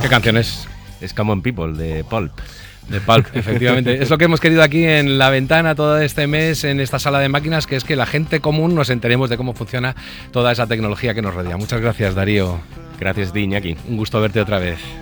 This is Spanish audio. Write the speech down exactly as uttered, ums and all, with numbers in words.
¿Qué canción es? Es Common People, de Pulp. De Pulp, efectivamente. Es lo que hemos querido aquí en La Ventana todo este mes, en esta sala de máquinas, que es que la gente común nos enteremos de cómo funciona toda esa tecnología que nos rodea. Muchas gracias, Darío. Gracias, Iñaki. Un gusto verte otra vez.